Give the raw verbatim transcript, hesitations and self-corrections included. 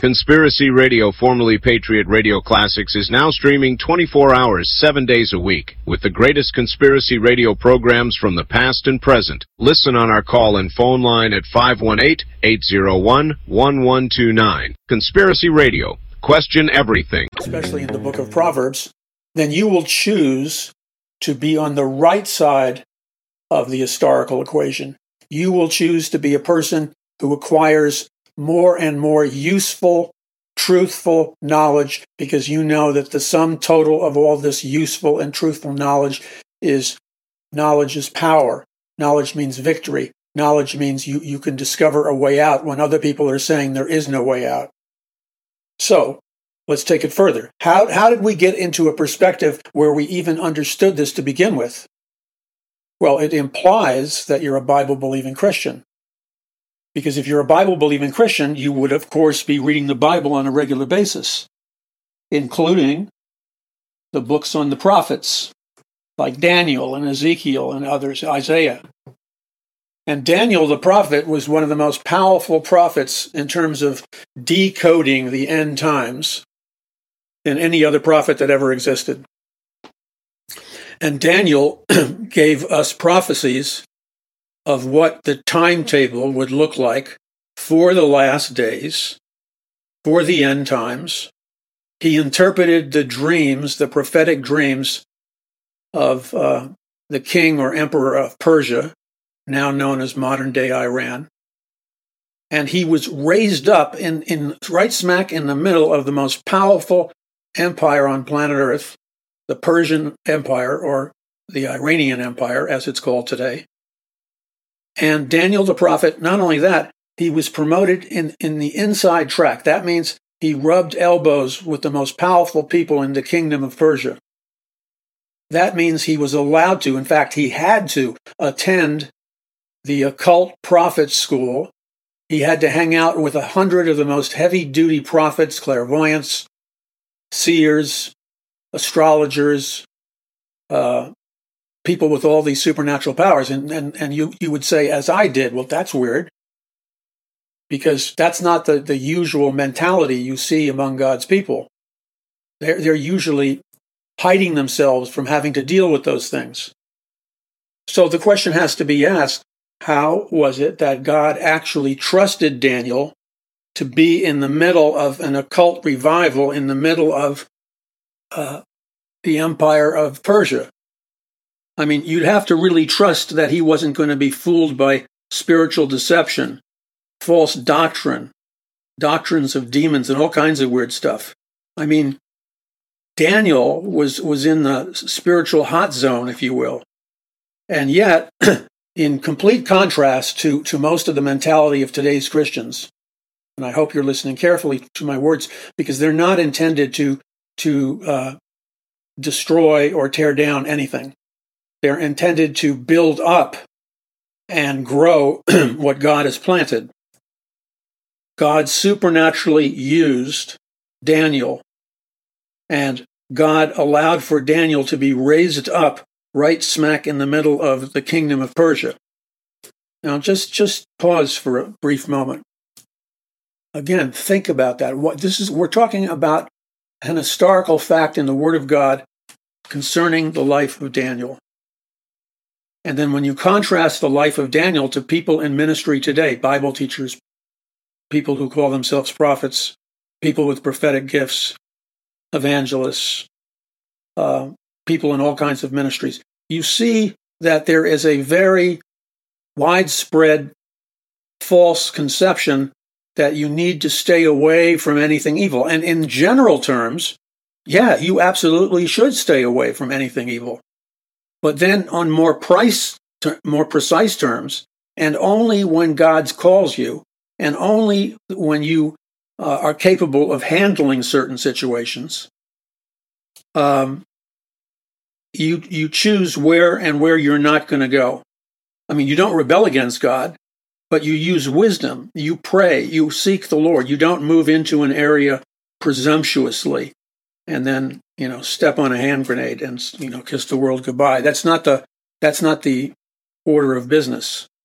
Conspiracy Radio, formerly Patriot Radio Classics, is now streaming twenty-four hours, seven days a week, with the greatest conspiracy radio programs from the past and present. Listen on our call-in phone line at five one eight, eight zero one, one one two nine. Conspiracy Radio. Question everything. Especially in the book of Proverbs, then you will choose to be on the right side of the historical equation. You will choose to be a person who acquires more and more useful, truthful knowledge, because you know that the sum total of all this useful and truthful knowledge is knowledge is power. Knowledge means victory. Knowledge means you, you can discover a way out when other people are saying there is no way out. So, let's take it further. How, how did we get into a perspective where we even understood this to begin with? Well, it implies that you're a Bible-believing Christian. Because if you're a Bible-believing Christian, you would, of course, be reading the Bible on a regular basis, including the books on the prophets, like Daniel and Ezekiel and others, Isaiah. And Daniel the prophet was one of the most powerful prophets in terms of decoding the end times than any other prophet that ever existed. And Daniel gave us prophecies of what the timetable would look like for the last days, for the end times. He interpreted the dreams, the prophetic dreams of uh, the king or emperor of Persia, now known as modern-day Iran. And he was raised up in, in right smack in the middle of the most powerful empire on planet Earth, the Persian Empire, or the Iranian Empire, as it's called today. And Daniel the prophet, not only that, he was promoted in, in the inside track. That means he rubbed elbows with the most powerful people in the kingdom of Persia. That means he was allowed to, in fact, he had to attend the occult prophet school. He had to hang out with a hundred of the most heavy-duty prophets, clairvoyants, seers, astrologers, uh, people with all these supernatural powers. And, and, and you, you would say, as I did, well, that's weird, because that's not the, the usual mentality you see among God's people. They're, they're usually hiding themselves from having to deal with those things. So the question has to be asked, how was it that God actually trusted Daniel to be in the middle of an occult revival, in the middle of uh, the empire of Persia? I mean, you'd have to really trust that he wasn't going to be fooled by spiritual deception, false doctrine, doctrines of demons, and all kinds of weird stuff. I mean, Daniel was, was in the spiritual hot zone, if you will. And yet, in complete contrast to, to most of the mentality of today's Christians, and I hope you're listening carefully to my words, because they're not intended to, to uh, destroy or tear down anything. They're intended to build up and grow what God has planted. God supernaturally used Daniel, and God allowed for Daniel to be raised up right smack in the middle of the kingdom of Persia. Now, just, just pause for a brief moment. Again, think about that. What this is, we're talking about an historical fact in the Word of God concerning the life of Daniel. And then when you contrast the life of Daniel to people in ministry today, Bible teachers, people who call themselves prophets, people with prophetic gifts, evangelists, uh, people in all kinds of ministries, you see that there is a very widespread false conception that you need to stay away from anything evil. And in general terms, yeah, you absolutely should stay away from anything evil. But then on more price, more precise terms, and only when God calls you, and only when you uh, are capable of handling certain situations, um, you you choose where and where you're not going to go. I mean, you don't rebel against God, but you use wisdom. You pray. You seek the Lord. You don't move into an area presumptuously and then, you know, step on a hand grenade and, you know, kiss the world goodbye. That's not the that's not the order of business.